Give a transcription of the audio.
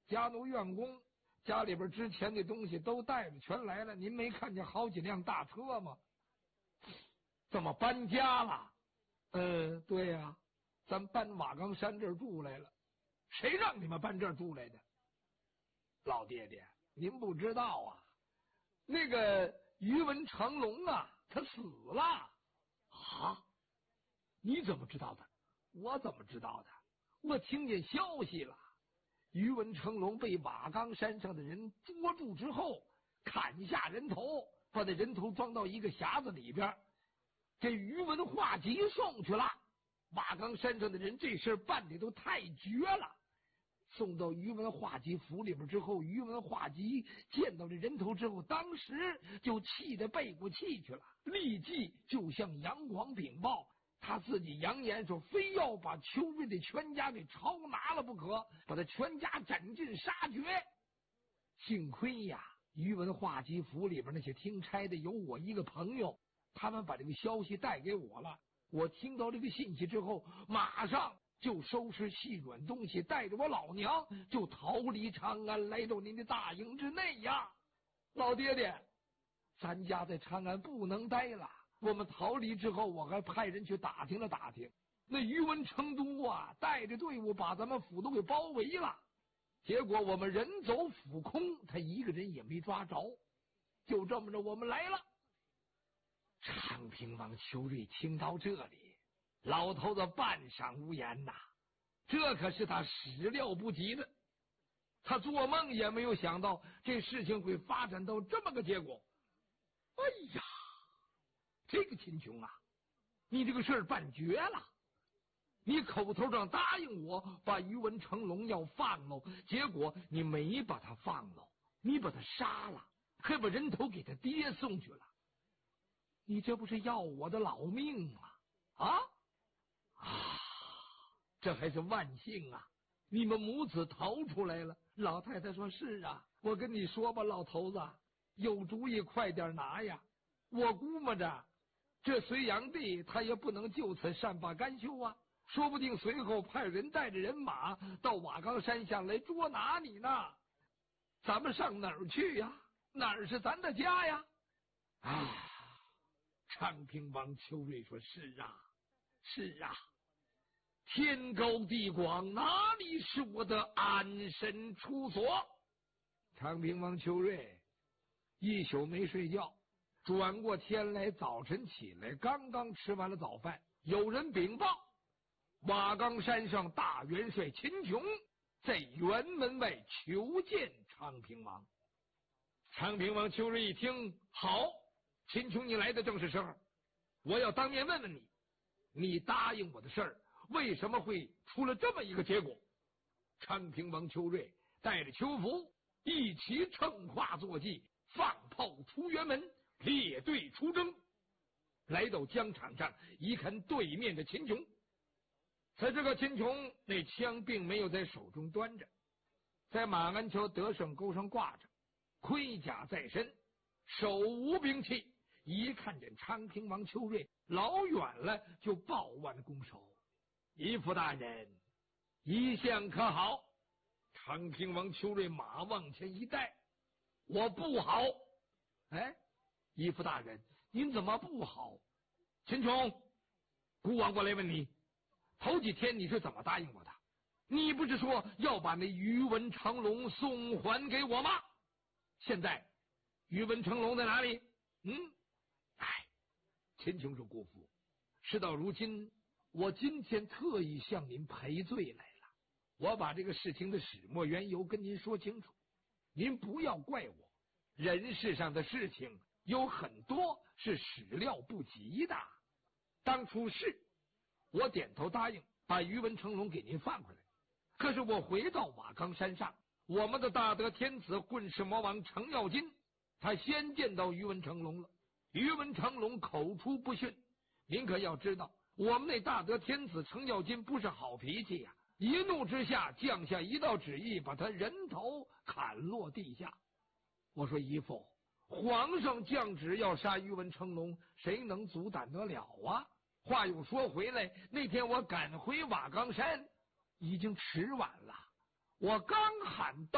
家奴院工家里边之前的东西都带着全来了，您没看见好几辆大车吗？怎么搬家了？对呀，咱搬瓦岗山这儿住来了。谁让你们搬这儿住来的？老爹爹，您不知道啊，那个于文成龙啊，他死了。啊？你怎么知道的？我怎么知道的？我听见消息了。于文成龙被瓦岗山上的人捉住之后，砍下人头，把那人头装到一个匣子里边，给于文化及送去了。瓦岗山上的人这事办的都太绝了。送到于文化及府里边之后，于文化及见到这人头之后，当时就气得背过气去了，立即就向杨广禀报，他自己扬言说非要把邱瑞的全家给抄拿了不可，把他全家斩尽杀绝。幸亏呀，于文化及府里边那些听差的有我一个朋友，他们把这个消息带给我了。我听到这个信息之后，马上就收拾细软东西，带着我老娘就逃离长安，来到您的大营之内呀。老爹爹，咱家在长安不能待了。我们逃离之后，我还派人去打听了打听，那于文成都啊，带着队伍把咱们府都给包围了。结果我们人走府空，他一个人也没抓着。就这么着，我们来了。昌平王邱瑞听到这里，老头子半晌无言呐，这可是他始料不及的。他做梦也没有想到这事情会发展到这么个结果。哎呀，这个秦琼啊，你这个事儿办绝了。你口头上答应我把于文成龙要放喽，结果你没把他放喽，你把他杀了，还把人头给他爹送去了。你这不是要我的老命吗？这还是万幸啊，你们母子逃出来了。老太太说是啊，我跟你说吧，老头子，有主意快点拿呀。我估摸着这隋炀帝他也不能就此善罢甘休啊，说不定随后派人带着人马到瓦岗山下来捉拿你呢。咱们上哪儿去呀？哪儿是咱的家呀？昌平王邱瑞说是啊，是啊，天高地广，哪里是我的安身处所？昌平王邱瑞一宿没睡觉，转过天来，早晨起来刚刚吃完了早饭，有人禀报瓦岗山上大元帅秦琼在辕门外求见昌平王。昌平王邱瑞一听，好，秦琼你来的正是时候，我要当面问问你，你答应我的事儿为什么会出了这么一个结果？昌平王邱瑞带着邱福一起乘化坐骑，放炮出辕门，列队出征。来到疆场上一看，对面的秦琼，在这个秦琼那枪并没有在手中端着，在马鞍桥得胜钩上挂着，盔甲在身，手无兵器。一看见昌平王邱瑞，老远了就抱腕拱手：“义父大人，一向可好？”昌平王邱瑞马往前一带：“我不好。”“哎，义父大人，您怎么不好？”“秦琼，孤王过来问你，头几天你是怎么答应我的？你不是说要把那于文成龙送还给我吗？现在于文成龙在哪里？”“秦琼说：“姑父，事到如今，我今天特意向您赔罪来了。我把这个事情的始末缘由跟您说清楚，您不要怪我。人世上的事情有很多是始料不及的。当初是我点头答应把于文成龙给您放回来，可是我回到瓦岗山上，我们的大德天子混世魔王程咬金，他先见到于文成龙了。于文成龙口出不逊，您可要知道，我们那大德天子程咬金不是好脾气呀，一怒之下降下一道旨意，把他人头砍落地下。我说姨父，皇上降旨要杀于文成龙，谁能阻挡得了啊？话又说回来，那天我赶回瓦岗山已经迟晚了，我刚喊到